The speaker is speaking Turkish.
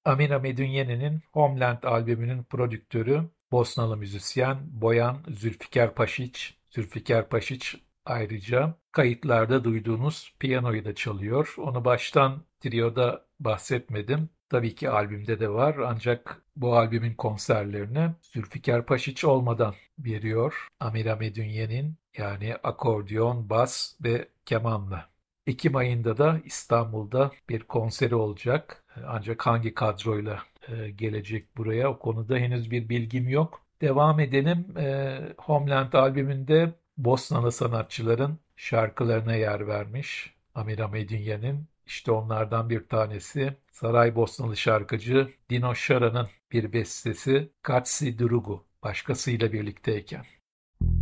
Amira Medunyene'nin Homeland albümünün prodüktörü Bosnalı müzisyen Boyan Zülfikar Pašić. Zülfikar Pašić ayrıca kayıtlarda duyduğunuz piyanoyu da çalıyor. Onu baştan trio'da bahsetmedim. Tabii ki albümde de var ancak bu albümün konserlerini Zülfikar Pašić olmadan veriyor. Amira Medunyenin yani akordeon, bas ve kemanla. Ekim ayında da İstanbul'da bir konseri olacak. Ancak hangi kadroyla gelecek buraya o konuda henüz bir bilgim yok. Devam edelim. Homeland albümünde Bosnalı sanatçıların şarkılarına yer vermiş. Amira Medunye'nin işte onlardan bir tanesi Saraybosnalı şarkıcı Dino Šara'nın bir bestesi Kad si drugu başkasıyla birlikteyken.